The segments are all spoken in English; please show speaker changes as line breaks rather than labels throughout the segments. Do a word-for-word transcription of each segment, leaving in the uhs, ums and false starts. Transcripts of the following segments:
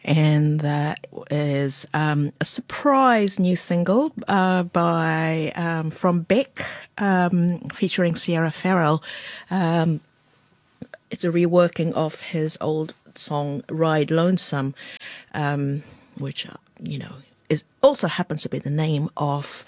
and that is um, a surprise new single uh, by um, from Beck, um, featuring Sierra Farrell. Um, it's a reworking of his old song "Ride Lonesome," um, which uh, you know is also happens to be the name of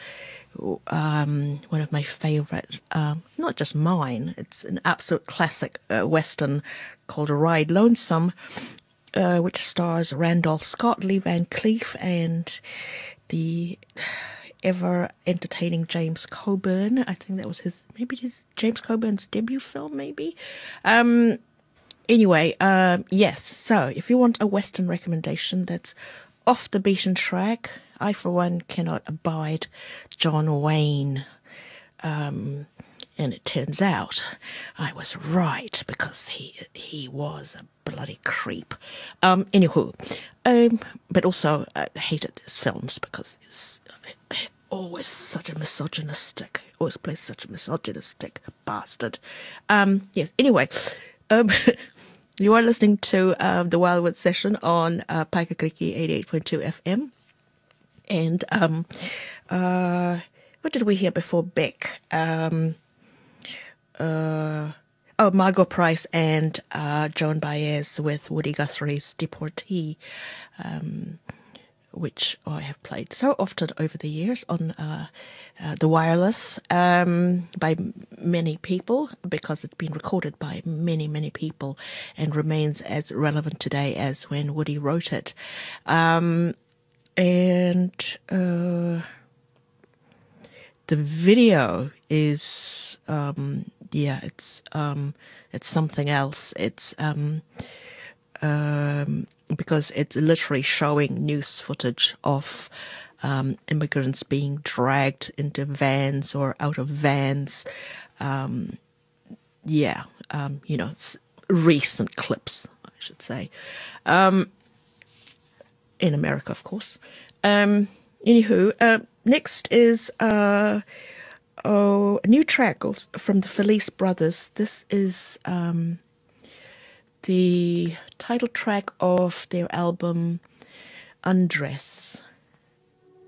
um, one of my favorite, um, not just mine. It's an absolute classic uh, western called "Ride Lonesome," uh, which stars Randolph Scott, Lee Van Cleef, and the ever entertaining James Coburn. I think that was his, maybe his James Coburn's debut film, maybe. Um, anyway, um, yes. So if you want a Western recommendation that's off the beaten track, I for one cannot abide John Wayne. Um, and it turns out I was right, because he he was a bloody creep. Um, anywho, um, but also I hated his films because he's always such a misogynistic, always plays such a misogynistic bastard. Um, yes. Anyway, um, you are listening to um, the Wildwood Session on uh, Paikakriki eighty-eight point two F M, and um, uh, what did we hear before Beck? Um, Uh, oh, Margot Price and uh, Joan Baez with Woody Guthrie's Deportee, um, which I have played so often over the years on uh, uh, the wireless um, by many people, because it's been recorded by many, many people and remains as relevant today as when Woody wrote it. Um, and uh, the video is... Um, yeah, it's um, it's something else. It's um, um, because it's literally showing news footage of um, immigrants being dragged into vans or out of vans. Um, yeah, um, you know, it's recent clips, I should say, um, in America, of course. Um, anywho, uh, next is. Uh, Oh, a new track from the Felice Brothers. This is um, the title track of their album Undress.